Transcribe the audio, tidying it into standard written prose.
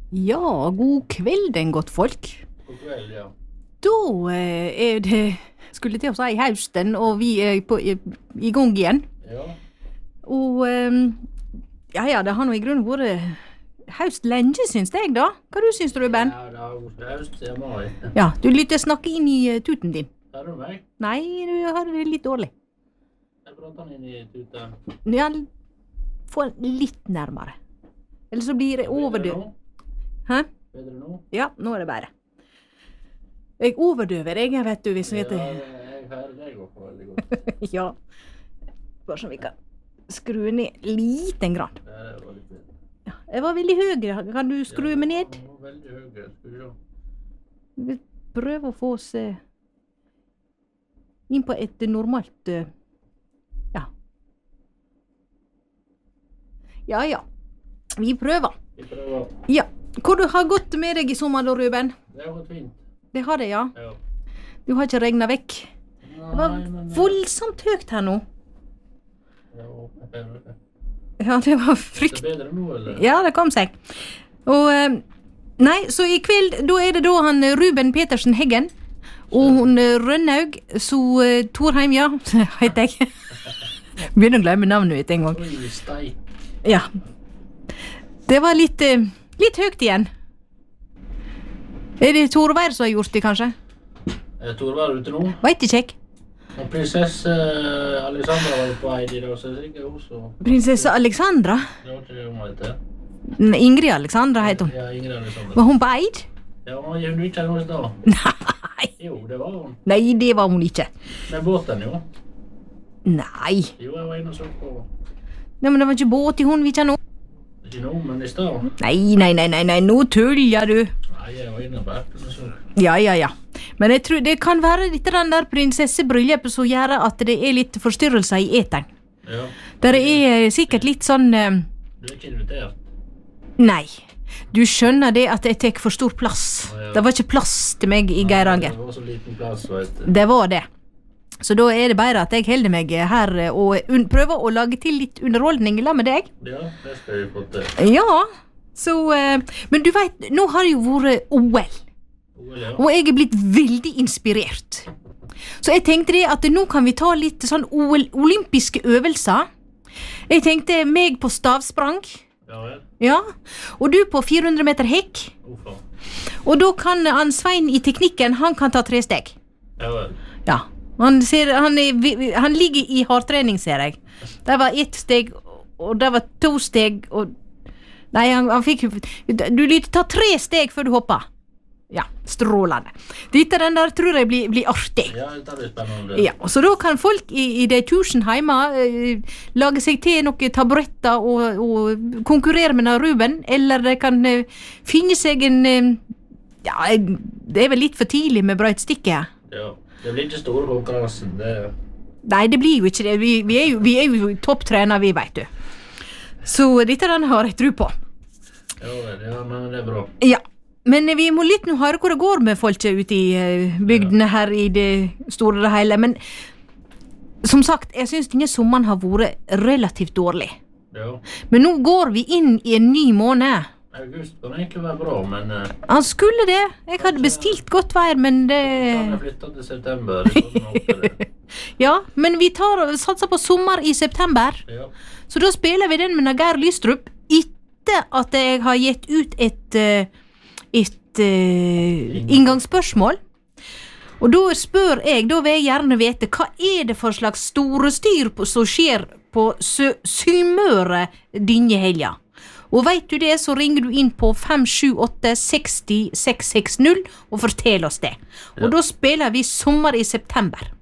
Ja, god kvelden, godt folk. God kveld, ja. Da det, skulle til å si høsten, og vi i gang igjen. Ja. Og ja, det har nå i grunnen vært høst lenge, syns jeg da. Hva du syns du, Ben? Ja, det har vært høst siden mai. Ja, du lytter snakke inn i tuten din. Er du meg? Nei, du har det litt dårlig. Jeg prater den inn i tuten. Ja, få den litt nærmere. Eller så blir det overdøv. Hæ? Bedre nå? Ja, nå det bedre. Jeg overdøver deg, vet du, hvis vi vet det. Ja, jeg hører deg også veldig godt. Ja. Bare så vi kan skru ned liten grann. Det var litt bedre. Ja, jeg var veldig høy. Kan du skru meg ned? Ja, veldig høy. Skal vi se. Vi prøver å få oss inn på et normalt ja. Ja. Vi prøver. Vi prøver. Ja. Hvor du har gått med deg i sommer da, Ruben? Det har gått fint. Det har det, ja. Ja. Du har ikke regnet vekk. Det var men... voldsomt høyt her nå. Ja, Ja, det var er frykt. det bedre nå, eller? Ja, det kom seg. Og, nei, så i kveld, da det da han Ruben Petersen Heggen, og hun Rønnaug, så Torheim, ja, heter jeg. Begynner å glemme navnet mitt en gang. Oi, steik. Ja. Det var litt høyt igjen. Det Torvær som har gjort det, kanskje? Tor var ute nå. Vet ikke jeg. Og prinsesse Alexandra var på vei i dag, så jeg sikkert også. Prinsesse Alexandra? Det var ikke det hun heter. Ingrid Alexandra heter hun. Ja, Ingrid Alexandra. Var hun på Eid? Ja, hun gjør ikke noe da. Nei. Jo, det var hun. Nei, det var hun ikke. Med båten, jo. Nei. Jo, jeg var inne og så på. Nei, men det var ikke båt i hun, vi ikke nå. Ikke nå, men i sted. Nei, nå tuller du. Nei, jeg var inne på appen og så. Ja. Men jeg tror det kan være litt den der prinsessebryllupet som gjør at det litt forstyrrelser i eteren. Ja. Der sikkert litt sånn... Du er ikke invitert? Nei. Du skjønner det at jeg tek for stor plass. Ja. Det var ikke plass til meg i Geiranger. Det var så liten plass, vet du. Det var det. Så da det bare at jeg holder meg her og prøver å lage til litt underholdning i lag med deg. Ja, det skal vi få til. Ja, så... men du vet, nå har det jo vært OL. Ja. Og jeg blitt veldig inspirert. Så jeg tenkte det at nå kan vi ta litt sånn olympiske øvelser. Jeg tenkte meg på stavsprang. Ja, vel. Ja, og du på 400 meter hekk. Hvorfor? Og da kan han Svein i teknikken, han kan ta 3 steg. Ja, vel. Ja, han ligger i hardtrening, ser jeg. Det var 1 steg, og det var 2 steg, og... Nei, han fikk... Du lytter ta 3 steg før du hopper. Ja, strålende. Dette den der tror jeg blir artig. Ja, det blir spennende. Ja, så da kan folk i de tusen hjemme lage seg til noen taburetter og konkurrere med Ruben, eller de kan finne seg en... ja, det vel litt for tidlig med brøytstikke. Ja, det blir ikke store konkurransen, det... Nei, det blir jo ikke det. Vi er jo topptrener, vi vet du. Så dette den har jeg tro på. Ja, men det bra. Ja. Men vi må litt nå høre hvor det går med folk ute i bygdene her i det store og hele. Men som sagt, jeg synes denne sommeren har vært relativt dårlig. Ja. Men nå går vi inn i en ny måned. August kan egentlig være bra, men... Han skulle det. Jeg hadde bestilt godt vær, men det... Kan jeg flytte til september? Ja, men vi satser på sommer i september. Ja. Så da spiller vi den med Geir Lystrup etter at jeg har gitt ut et inngangsspørsmål. Og da spør jeg, da vil jeg gjerne vite, hva det for slags store styr som skjer på Sunnmøre denne helga? Og vet du det, så ringer du inn på 578 60 660 og fortell oss det. Og da spiller vi sommer i september.